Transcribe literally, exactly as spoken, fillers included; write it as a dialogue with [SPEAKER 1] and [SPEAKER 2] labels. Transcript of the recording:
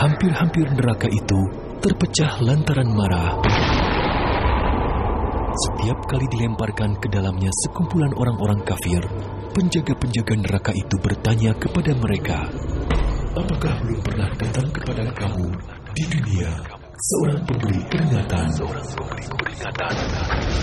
[SPEAKER 1] hampir-hampir neraka itu terpecah lantaran marah. Setiap kali dilemparkan ke dalamnya sekumpulan orang-orang kafir, penjaga-penjaga neraka itu bertanya kepada mereka, "Apakah belum pernah datang kepada kamu di dunia seorang pemberi peringatan?"